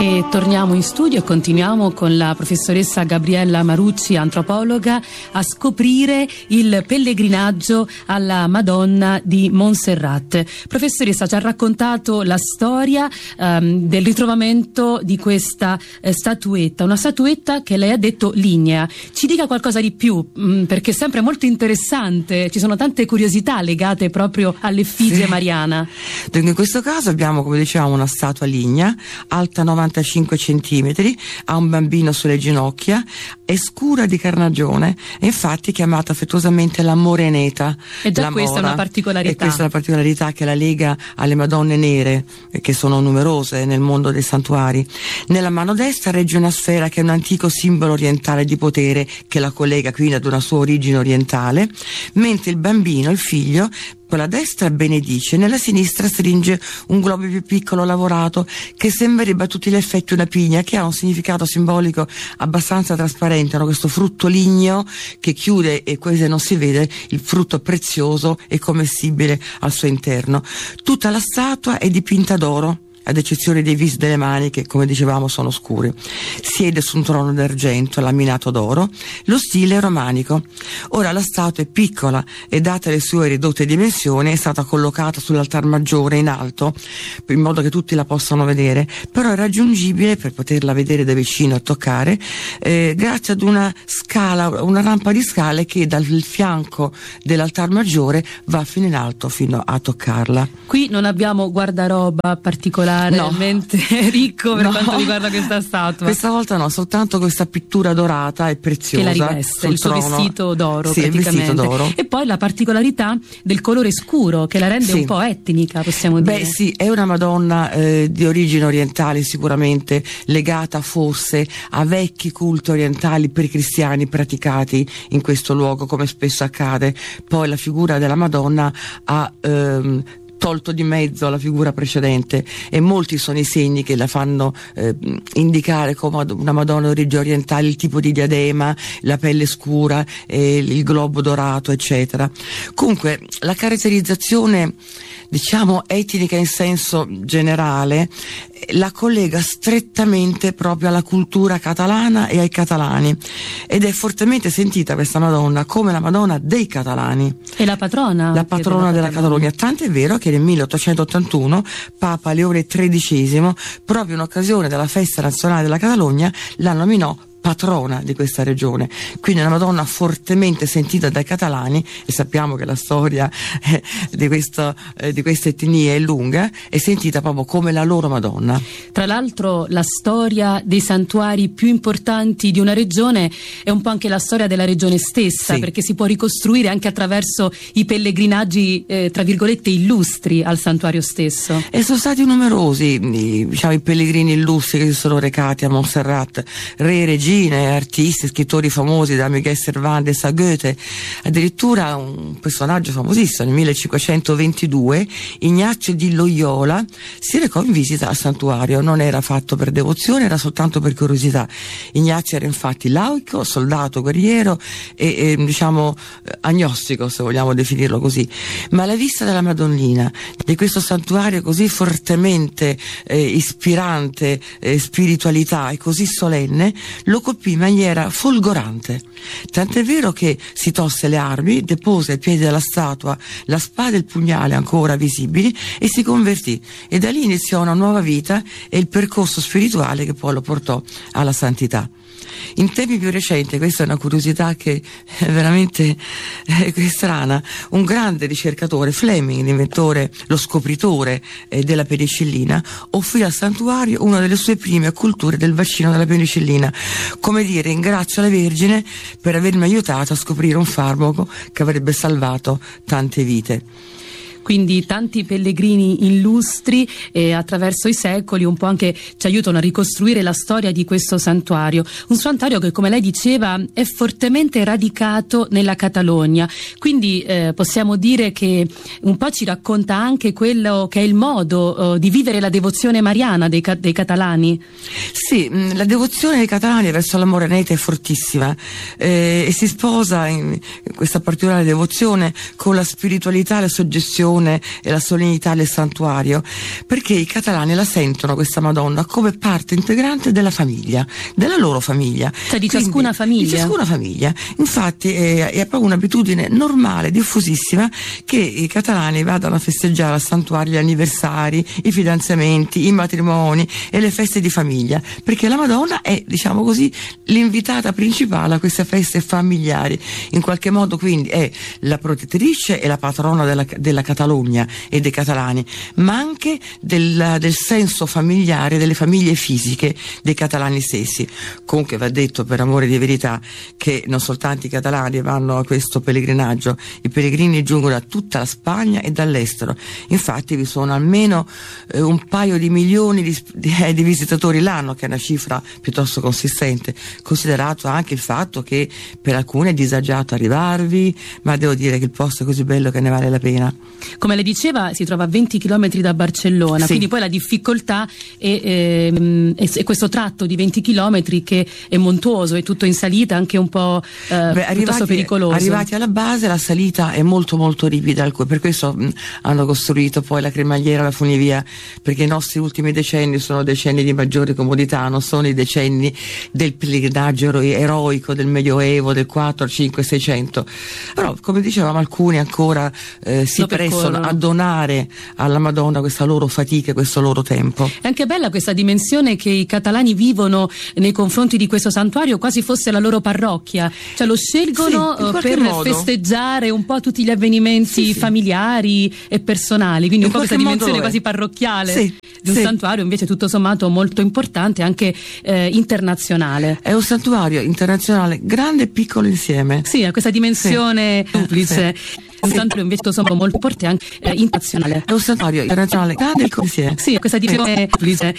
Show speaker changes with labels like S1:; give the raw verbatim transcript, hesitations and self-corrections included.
S1: E torniamo in studio e continuiamo con la professoressa Gabriella Marucci, antropologa, a scoprire il pellegrinaggio alla Madonna di Montserrat. Professoressa, ci ha raccontato la storia um, del ritrovamento di questa eh, statuetta, una statuetta che lei ha detto lignea. Ci dica qualcosa di più, mh, perché è sempre molto interessante, ci sono tante curiosità legate proprio all'effigie sì. mariana.
S2: Dunque, in questo caso abbiamo, come dicevamo, una statua lignea, alta novantacinque centimetri, ha un bambino sulle ginocchia, è scura di carnagione e infatti chiamata affettuosamente la moreneta.
S1: E già
S2: la
S1: questa
S2: mora.
S1: è una particolarità.
S2: E questa è la particolarità che la lega alle Madonne nere, che sono numerose nel mondo dei santuari. Nella mano destra regge una sfera che è un antico simbolo orientale di potere che la collega quindi ad una sua origine orientale, mentre il bambino, il figlio, con la destra benedice, nella sinistra stringe un globo più piccolo lavorato che sembrerebbe a tutti gli effetti una pigna, che ha un significato simbolico abbastanza trasparente, no? Questo frutto ligneo che chiude e quasi non si vede il frutto prezioso e commestibile al suo interno. Tutta la statua è dipinta d'oro, ad eccezione dei visi delle mani che, come dicevamo, sono scuri. Siede su un trono d'argento laminato d'oro, lo stile è romanico. Ora la statua è piccola e, date le sue ridotte dimensioni, è stata collocata sull'altar maggiore in alto in modo che tutti la possano vedere, però è raggiungibile, per poterla vedere da vicino e toccare, eh, grazie ad una scala, una rampa di scale che dal fianco dell'altar maggiore va fino in alto, fino a toccarla.
S1: Qui non abbiamo guardaroba particolare,
S2: no.
S1: ricco per
S2: no.
S1: quanto riguarda questa statua.
S2: Questa volta no, soltanto questa pittura dorata e preziosa
S1: che la riveste, il suo
S2: trono.
S1: vestito d'oro,
S2: sì,
S1: praticamente.
S2: Il vestito d'oro.
S1: E poi la particolarità del colore scuro che la rende
S2: sì.
S1: un po' etnica, possiamo dire.
S2: Beh sì, è una Madonna eh, di origine orientale, sicuramente legata forse a vecchi culti orientali pre-cristiani praticati in questo luogo, come spesso accade. Poi la figura della Madonna ha ehm, tolto di mezzo la figura precedente e molti sono i segni che la fanno eh, indicare come una Madonna di origine orientale, il tipo di diadema, la pelle scura, eh, il globo dorato, eccetera. Comunque la caratterizzazione, diciamo, etnica in senso generale la collega strettamente proprio alla cultura catalana e ai catalani, ed è fortemente sentita questa Madonna come la Madonna dei catalani
S1: e la patrona
S2: la patrona della, della Catalogna, tanto è vero che nel milleottocentottantuno Papa Leone tredicesimo, proprio in occasione della festa nazionale della Catalogna, la nominò patrona di questa regione, quindi una Madonna fortemente sentita dai catalani, e sappiamo che la storia eh, di, questo, eh, di queste etnie è lunga, è sentita proprio come la loro Madonna.
S1: Tra l'altro la storia dei santuari più importanti di una regione è un po' anche la storia della regione stessa, sì. perché si può ricostruire anche attraverso i pellegrinaggi eh, tra virgolette illustri al santuario stesso.
S2: E sono stati numerosi i, diciamo, i pellegrini illustri che si sono recati a Montserrat, re, regine, artisti, scrittori famosi da Miguel Cervantes a Goethe. Addirittura un personaggio famosissimo nel millecinquecentoventidue, Ignazio di Loyola, si recò in visita al santuario. Non era fatto per devozione, era soltanto per curiosità. Ignazio era infatti laico, soldato, guerriero e, e diciamo agnostico, se vogliamo definirlo così, ma alla vista della Madonnina, di questo santuario così fortemente eh, ispirante eh, spiritualità e così solenne, lo colpì in maniera folgorante, tant'è vero che si tosse le armi, depose ai piedi della statua la spada e il pugnale ancora visibili e si convertì, e da lì iniziò una nuova vita e il percorso spirituale che poi lo portò alla santità. In tempi più recenti, questa è una curiosità che è veramente eh, strana, un grande ricercatore, Fleming, l'inventore, lo scopritore eh, della penicillina, offrì al santuario una delle sue prime culture del vaccino della penicillina, come dire, ringrazio la Vergine per avermi aiutato a scoprire un farmaco che avrebbe salvato tante vite.
S1: Quindi tanti pellegrini illustri e attraverso i secoli un po' anche ci aiutano a ricostruire la storia di questo santuario, un santuario che, come lei diceva, è fortemente radicato nella Catalogna, quindi eh, possiamo dire che un po' ci racconta anche quello che è il modo eh, di vivere la devozione mariana dei, dei catalani.
S2: Sì, la devozione dei catalani verso la moreneta è fortissima eh, e si sposa in questa particolare devozione con la spiritualità e la suggestione devozione e la solennità del santuario, perché i catalani la sentono questa Madonna come parte integrante della famiglia, della loro famiglia,
S1: cioè di
S2: Quindi,
S1: ciascuna famiglia.
S2: Di ciascuna famiglia. Infatti è, è proprio un'abitudine normale, diffusissima, che i catalani vadano a festeggiare al santuario gli anniversari, i fidanzamenti, i matrimoni e le feste di famiglia, perché la Madonna è, diciamo così, l'invitata principale a queste feste familiari. In qualche modo quindi è la protettrice e la patrona della, della Catalogna e dei catalani, ma anche del, del senso familiare, delle famiglie fisiche dei catalani stessi. Comunque va detto, per amore di verità, che non soltanto i catalani vanno a questo pellegrinaggio, i pellegrini giungono da tutta la Spagna e dall'estero. Infatti vi sono almeno eh, un paio di milioni di, di, eh, di visitatori l'anno, che è una cifra piuttosto consistente, considerato anche il fatto che per alcuni è disagiato arrivarvi, ma devo dire che il posto è così bello che ne vale la pena.
S1: Come le diceva, si trova a venti chilometri da Barcellona,
S2: sì.
S1: Quindi poi la difficoltà è, è, è, è questo tratto di venti chilometri che è montuoso, è tutto in salita, anche un po' eh,
S2: Beh,
S1: piuttosto pericoloso.
S2: Arrivati alla base la salita è molto molto ripida, per questo mh, hanno costruito poi la cremagliera, la funivia, perché i nostri ultimi decenni sono decenni di maggiore comodità, non sono i decenni del pellegrinaggio eroico del Medioevo, del quattro, cinque, seicento. Però, come dicevamo, alcuni ancora eh, si prestano a donare alla Madonna questa loro fatica, questo loro tempo.
S1: È anche bella questa dimensione che i catalani vivono nei confronti di questo santuario, quasi fosse la loro parrocchia, cioè lo scelgono
S2: sì,
S1: per
S2: modo.
S1: festeggiare un po' tutti gli avvenimenti sì, familiari sì. e personali, quindi in un po' questa dimensione quasi parrocchiale
S2: sì,
S1: di un
S2: sì.
S1: santuario invece tutto sommato molto importante, anche eh, internazionale.
S2: È un santuario internazionale grande e piccolo insieme.
S1: Sì, ha questa dimensione
S2: sì.
S1: duplice.
S2: Sì.
S1: Un santuario invece tutto sommato molto importante anche eh, internazionale.
S2: È un santuario internazionale grande e insieme.
S1: Sì, questa dimensione duplice.